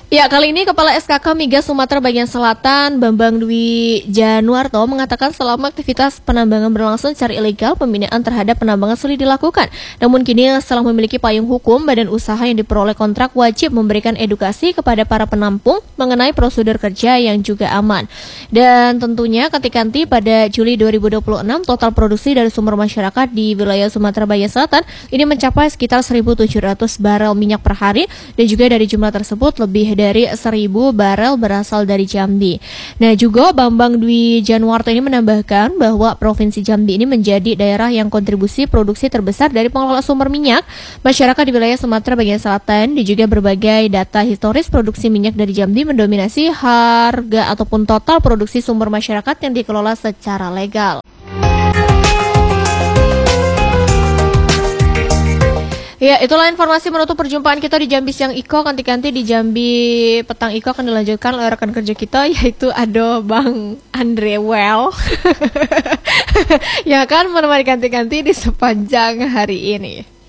Ya, kali ini Kepala SKK Migas Sumatera Bagian Selatan, Bambang Dwi Januarto, mengatakan selama aktivitas penambangan berlangsung secara ilegal, pembinaan terhadap penambangan sulit dilakukan. Namun kini setelah memiliki payung hukum, badan usaha yang diperoleh kontrak wajib memberikan edukasi kepada para penampung mengenai prosedur kerja yang juga aman. Dan tentunya ketika nanti pada Juli 2026, total produksi dari sumber masyarakat di wilayah Sumatera Bagian Selatan ini mencapai sekitar 1.700 barel minyak per hari, dan juga dari jumlah tersebut lebih dari 1.000 barel berasal dari Jambi. Nah, juga Bambang Dwi Januarto ini menambahkan bahwa Provinsi Jambi ini menjadi daerah yang kontribusi produksi terbesar dari pengelola sumber minyak masyarakat di wilayah Sumatera Bagian Selatan, dan juga berbagai data historis produksi minyak dari Jambi mendominasi harga ataupun total produksi sumber masyarakat yang dikelola secara legal. Ya, itulah informasi menutup perjumpaan kita di Jambi Siang Iko. Kanti-kanti di Jambi Petang Iko akan dilanjutkan oleh rekan kerja kita, yaitu ada Bang Andre Well yang akan menemani kanti-kanti di sepanjang hari ini.